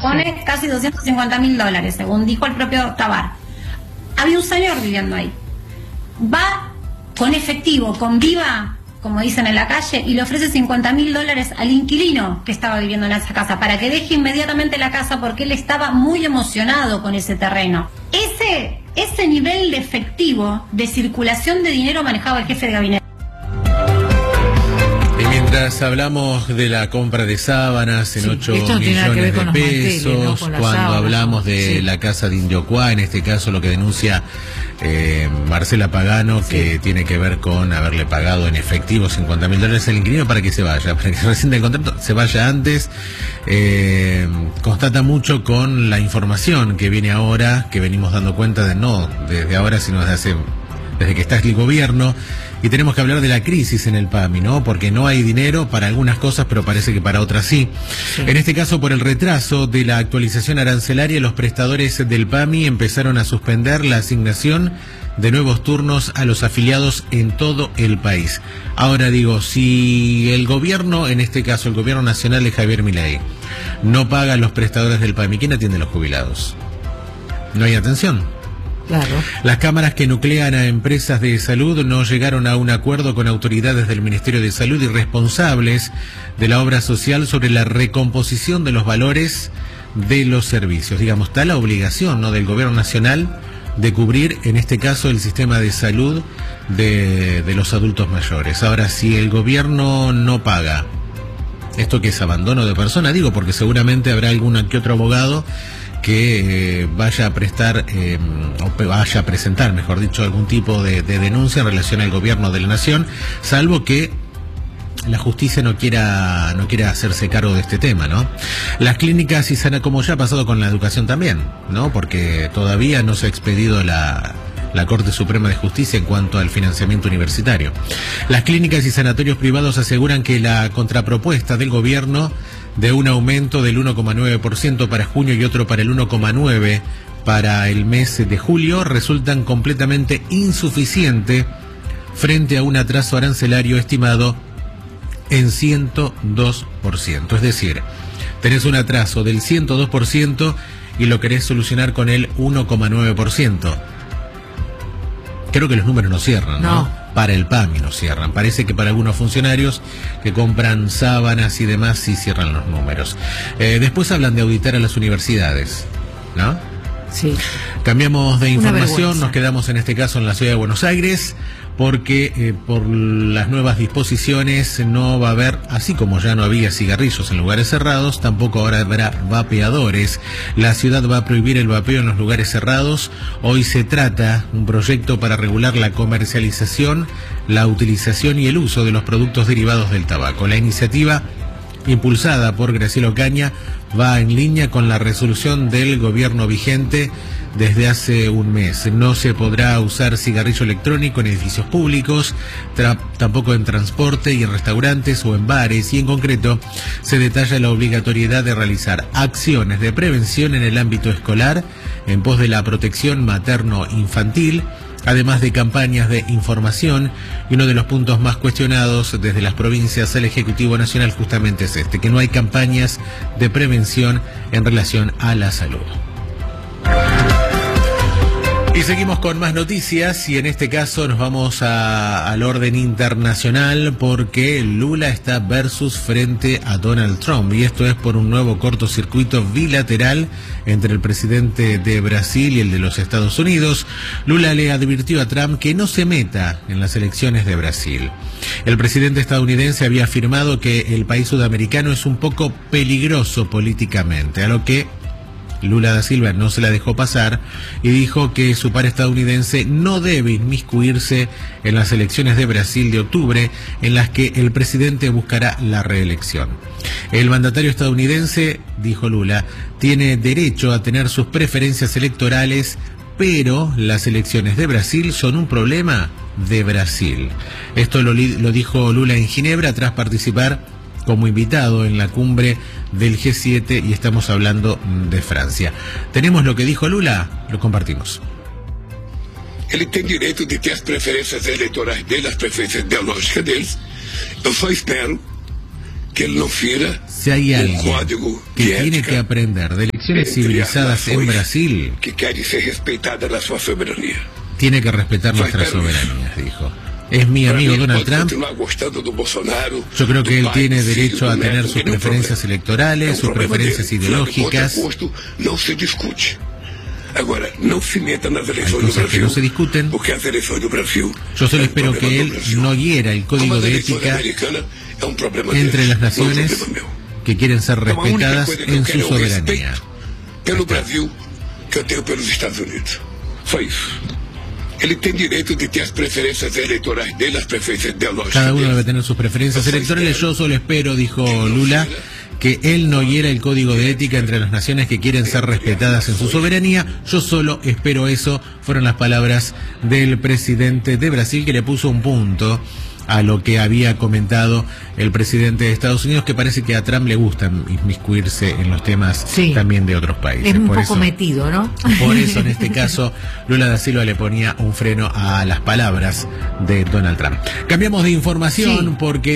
pone casi $250.000, según dijo el propio Tabar. Había un señor viviendo ahí. Va con efectivo, con viva, como dicen en la calle, y le ofrece $50.000 al inquilino que estaba viviendo en esa casa, para que deje inmediatamente la casa, porque él estaba muy emocionado con ese terreno. Ese nivel de efectivo, de circulación de dinero, manejaba el jefe de gabinete. Y mientras hablamos de la compra de sábanas en 8 millones de pesos, cuando hablamos de la casa de Indiocuá, en este caso lo que denuncia Marcela Pagano, que tiene que ver con haberle pagado en efectivo $50.000 al inquilino para que se vaya, para que rescinda el contrato, se vaya antes. Constata mucho con la información que viene ahora, que venimos dando cuenta de no desde ahora, sino desde que está el gobierno. Y tenemos que hablar de la crisis en el PAMI, ¿no? Porque no hay dinero para algunas cosas, pero parece que para otras sí. En este caso, por el retraso de la actualización arancelaria, los prestadores del PAMI empezaron a suspender la asignación de nuevos turnos a los afiliados en todo el país. Ahora digo, si el gobierno, en este caso el gobierno nacional de Javier Milei, no paga a los prestadores del PAMI, ¿quién atiende a los jubilados? No hay atención. Claro. Las cámaras que nuclean a empresas de salud no llegaron a un acuerdo con autoridades del Ministerio de Salud y responsables de la obra social sobre la recomposición de los valores de los servicios. Digamos, está la obligación, ¿no?, del gobierno nacional de cubrir, en este caso, el sistema de salud de los adultos mayores. Ahora, si el gobierno no paga, ¿esto que es abandono de persona? Digo, porque seguramente habrá algún que otro abogado que vaya a prestar, o vaya a presentar, mejor dicho, algún tipo de denuncia en relación al gobierno de la nación, salvo que la justicia no quiera hacerse cargo de este tema, ¿no? Las clínicas y como ya ha pasado con la educación también, ¿no? Porque todavía no se ha expedido la Corte Suprema de Justicia en cuanto al financiamiento universitario. Las clínicas y sanatorios privados aseguran que la contrapropuesta del gobierno de un aumento del 1,9% para junio y otro para el 1,9% para el mes de julio resultan completamente insuficiente frente a un atraso arancelario estimado en 102%. Es decir, tenés un atraso del 102% y lo querés solucionar con el 1,9%. Creo que los números no cierran, ¿no? Para el PAMI no cierran. Parece que para algunos funcionarios que compran sábanas y demás sí cierran los números. Después hablan de auditar a las universidades, ¿no? Sí. Cambiamos de información, nos quedamos en este caso en la ciudad de Buenos Aires, porque por las nuevas disposiciones no va a haber, así como ya no había cigarrillos en lugares cerrados, tampoco ahora habrá vapeadores. La ciudad va a prohibir el vapeo en los lugares cerrados. Hoy se trata un proyecto para regular la comercialización, la utilización y el uso de los productos derivados del tabaco. La iniciativa, impulsada por Graciela Ocaña, va en línea con la resolución del gobierno vigente desde hace un mes. No se podrá usar cigarrillo electrónico en edificios públicos, tampoco en transporte y en restaurantes o en bares, y en concreto se detalla la obligatoriedad de realizar acciones de prevención en el ámbito escolar en pos de la protección materno-infantil, además de campañas de información, y uno de los puntos más cuestionados desde las provincias al Ejecutivo Nacional justamente es que no hay campañas de prevención en relación a la salud. Y seguimos con más noticias, y en este caso nos vamos al orden internacional, porque Lula está versus frente a Donald Trump, y esto es por un nuevo cortocircuito bilateral entre el presidente de Brasil y el de los Estados Unidos. Lula le advirtió a Trump que no se meta en las elecciones de Brasil. El presidente estadounidense había afirmado que el país sudamericano es un poco peligroso políticamente, a lo que Lula da Silva no se la dejó pasar y dijo que su par estadounidense no debe inmiscuirse en las elecciones de Brasil de octubre, en las que el presidente buscará la reelección. El mandatario estadounidense, dijo Lula, tiene derecho a tener sus preferencias electorales, pero las elecciones de Brasil son un problema de Brasil. Esto lo dijo Lula en Ginebra tras participar como invitado en la cumbre del G7, y estamos hablando de Francia. Tenemos lo que dijo Lula, lo compartimos. Ele tem direito de ter as preferências eleitorais dele, as preferências ideológicas deles. Eu só espero que ele não fira Si hay um alguien código que de tiene ética que aprender de lecciones entre civilizadas en nações Brasil, que querem ser respeitadas na sua soberania. tiene que respetar nuestras soberanías, dijo. Es mi Para amigo mim, Donald pode Trump. continuar gostando do Bolsonaro, Yo creo que do él pai, tiene do filho, derecho do a tener neto, sus não tem preferencias problema. electorales, É um sus problema preferencias dele. Afinal de ideológicas. contas, posto não se discute. Agora, não se meta nas eleições do cosas que Brasil, no se discuten. porque as eleições do Brasil Yo solo é um espero problema que do él Brasil. no hiera el Como código as de eleições ética americanas, é um problema entre deles, las não é um naciones problema meu. que quieren ser Então, a única respetadas coisa que eu en quero su é o soberanía. respeito pelo Brasil que eu tenho pelos Estados Unidos. Só isso. Ele tem direito de ter as preferências eleitorais dele, as preferências ideológicas Cada uno dele. debe tener sus preferencias electorales. Yo solo espero, dijo Lula, que él no hiera el código de ética entre las naciones que quieren ser respetadas en su soberanía. Yo solo espero eso. Fueron las palabras del presidente de Brasil, que le puso un punto a lo que había comentado el presidente de Estados Unidos, que parece que a Trump le gusta inmiscuirse en los temas también de otros países. Es un por poco eso, metido, ¿no? Por eso, en este caso, Lula da Silva le ponía un freno a las palabras de Donald Trump. Cambiamos de información porque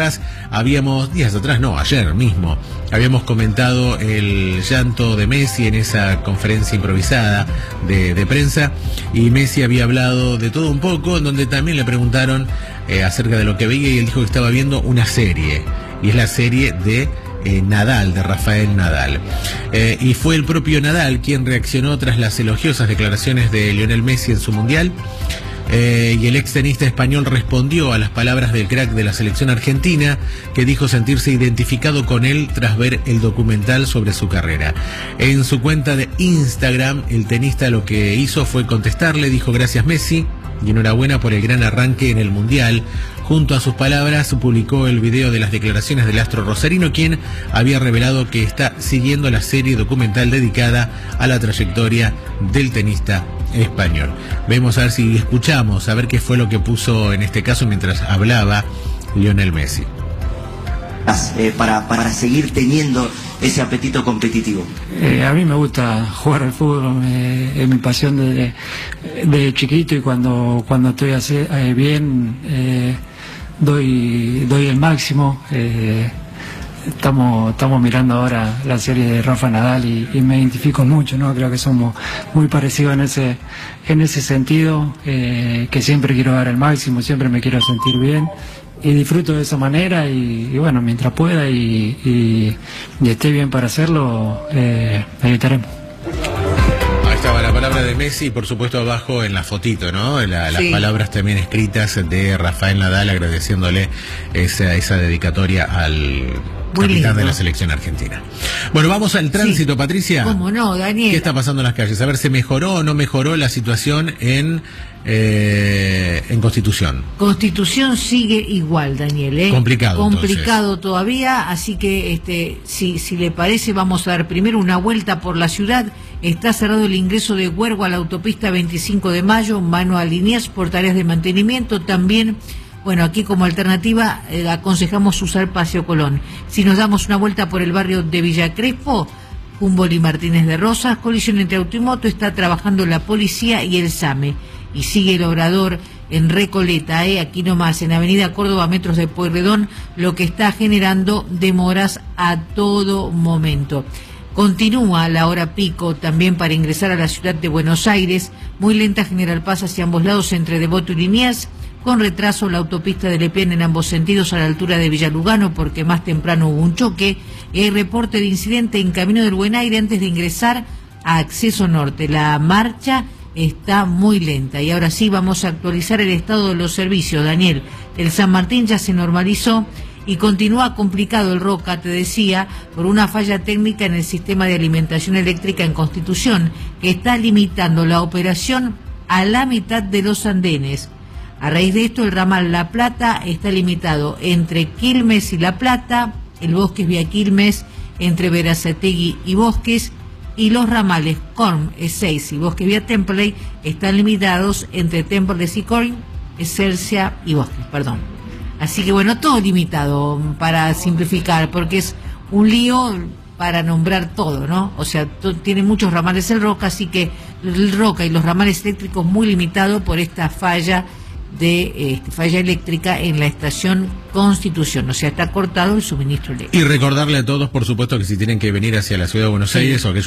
ayer mismo, habíamos comentado el llanto de Messi en esa conferencia improvisada de prensa, y Messi había hablado de todo un poco, en donde también le preguntaron acerca de lo que veía, y él dijo que estaba viendo una serie, y es la serie de Nadal, de Rafael Nadal. Y fue el propio Nadal quien reaccionó tras las elogiosas declaraciones de Lionel Messi en su mundial. Y el ex tenista español respondió a las palabras del crack de la selección argentina, que dijo sentirse identificado con él tras ver el documental sobre su carrera. En su cuenta de Instagram, el tenista lo que hizo fue contestarle, dijo: gracias Messi y enhorabuena por el gran arranque en el mundial. Junto a sus palabras publicó el video de las declaraciones del astro rosarino, quien había revelado que está siguiendo la serie documental dedicada a la trayectoria del tenista español. Vemos a ver si escuchamos, a ver qué fue lo que puso en este caso mientras hablaba Lionel Messi. Para seguir teniendo ese apetito competitivo. A mí me gusta jugar al fútbol, es mi pasión desde chiquito, y cuando estoy bien doy el máximo. Estamos mirando ahora la serie de Rafa Nadal y me identifico mucho, ¿no? Creo que somos muy parecidos en ese sentido, que siempre quiero dar el máximo, siempre me quiero sentir bien. Y disfruto de esa manera, y bueno, mientras pueda y esté bien para hacerlo, ahí estaremos. Ahí estaba la palabra de Messi, y por supuesto abajo en la fotito, ¿no? Las palabras también escritas de Rafael Nadal, agradeciéndole esa dedicatoria al capitán de la selección argentina. Bueno, vamos al tránsito, Patricia. ¿Cómo no, Daniel? ¿Qué está pasando en las calles? A ver, ¿se mejoró o no mejoró la situación en Constitución? Constitución sigue igual, Daniel, Complicado entonces. Todavía, así que si le parece, vamos a dar primero una vuelta por la ciudad. Está cerrado el ingreso de Huergo a la autopista 25 de Mayo, mano a líneas por tareas de mantenimiento. También, bueno, aquí como alternativa aconsejamos usar Paseo Colón. Si nos damos una vuelta por el barrio de Villa Crespo, Humboldt y Martínez de Rosas, colisión entre auto y moto, está trabajando la policía y el SAME. Y sigue el obrador en Recoleta, aquí nomás, en Avenida Córdoba, metros de Pueyrredón, lo que está generando demoras a todo momento. Continúa la hora pico también para ingresar a la ciudad de Buenos Aires, muy lenta General Paz hacia ambos lados entre Devoto y Liniers, con retraso la autopista de Lepiane en ambos sentidos a la altura de Villa Lugano, porque más temprano hubo un choque, y hay reporte de incidente en Camino del Buen Aire antes de ingresar a Acceso Norte. La marcha está muy lenta. Y ahora sí vamos a actualizar el estado de los servicios, Daniel. El San Martín ya se normalizó y continúa complicado el Roca, te decía, por una falla técnica en el sistema de alimentación eléctrica en Constitución, que está limitando la operación a la mitad de los andenes. A raíz de esto, el ramal La Plata está limitado entre Quilmes y La Plata, el Bosques vía Quilmes entre Verazategui y Bosques, y los ramales Corm, E6 y Bosques vía Temperley están limitados entre Temperley y Corm, Excelsia y Bosques, perdón. Así que bueno, todo limitado para simplificar, porque es un lío para nombrar todo, ¿no? O sea, tiene muchos ramales el Roca, así que el Roca y los ramales eléctricos muy limitados por esta falla de falla eléctrica en la estación Constitución, o sea, está cortado el suministro eléctrico. Y recordarle a todos, por supuesto, que si tienen que venir hacia la ciudad de Buenos Aires o que